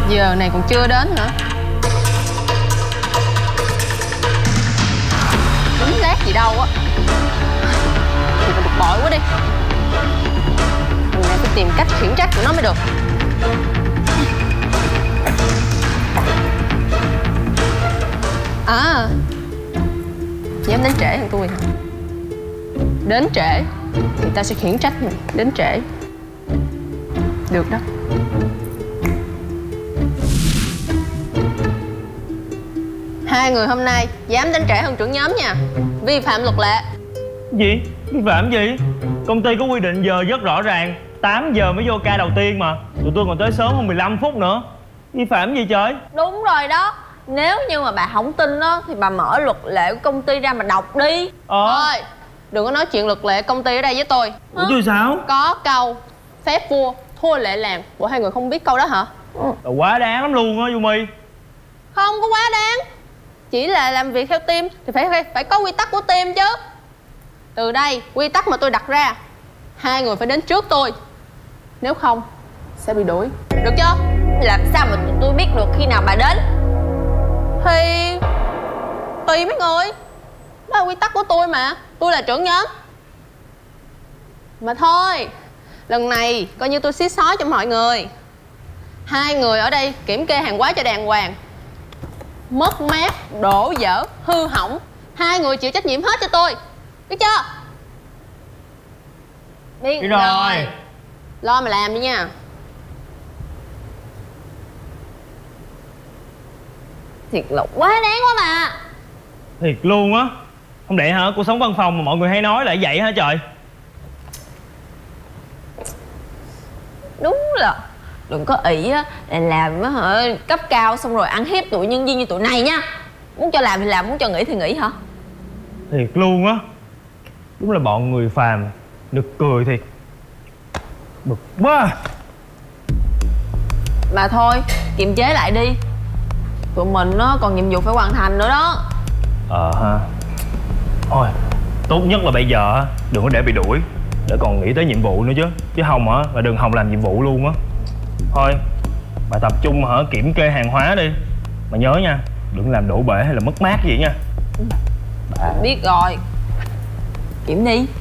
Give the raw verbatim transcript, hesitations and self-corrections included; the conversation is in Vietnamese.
Giờ này còn chưa đến hả? Đúng rác gì đâu á. Thì còn bực bội quá đi. Lần này phải tìm cách khiển trách của nó mới được. À, dám đến trễ hơn tôi hả? Đến trễ thì ta sẽ khiển trách mày. Đến trễ được đó. Hai người hôm nay dám đến trễ hơn trưởng nhóm nha. Vi phạm luật lệ. Gì? Vi phạm gì? Công ty có quy định giờ rất rõ ràng, tám giờ mới vô ca đầu tiên mà. Tụi tôi còn tới sớm hơn mười lăm phút nữa. Vi phạm gì trời? Đúng rồi đó. Nếu như mà bà không tin á thì bà mở luật lệ của công ty ra mà đọc đi. Ờ Thôi, đừng có nói chuyện luật lệ công ty ở đây với tôi. Ủa chứ sao? Có câu phép vua thua lệ làng. Bộ hai người không biết câu đó hả? Là quá đáng lắm luôn á Yumi. Không có quá đáng. Chỉ là làm việc theo team thì phải phải, phải có quy tắc của team chứ. Từ đây quy tắc mà tôi đặt ra, hai người phải đến trước tôi, nếu không sẽ bị đuổi. Được chưa? Làm sao mà tụi tôi biết được khi nào bà đến? Thì tùy mấy người. Đó là quy tắc của tôi mà. Tôi là trưởng nhóm. Mà thôi, lần này coi như tôi xí xói cho mọi người. Hai người ở đây kiểm kê hàng hóa cho đàng hoàng. Mất mát, đổ vỡ, hư hỏng, hai người chịu trách nhiệm hết cho tôi. Biết chưa? Biết Biết rồi. Lo mà làm đi nha. Thiệt là quá đáng quá mà. Thiệt luôn á. Không lẽ hả, cuộc sống văn phòng mà mọi người hay nói là vậy hả trời? Đúng là đừng có ỷ á là làm á hả cấp cao xong rồi ăn hiếp tụi nhân viên như tụi này nha. Muốn cho làm thì làm, muốn cho nghỉ thì nghỉ hả? Thiệt luôn á. Đúng là bọn người phàm. Nực cười thiệt. Bực quá. Mà thôi, kiềm chế lại đi. Tụi mình nó còn nhiệm vụ phải hoàn thành nữa đó. Ờ ha. Thôi, tốt nhất là bây giờ á đừng có để bị đuổi, để còn nghĩ tới nhiệm vụ nữa chứ. Chứ không hả là đừng hòng làm nhiệm vụ luôn á. Thôi, bà tập trung hả kiểm kê hàng hóa đi. Mà nhớ nha, đừng làm đổ bể hay là mất mát gì nha. Bà biết rồi. Kiểm đi.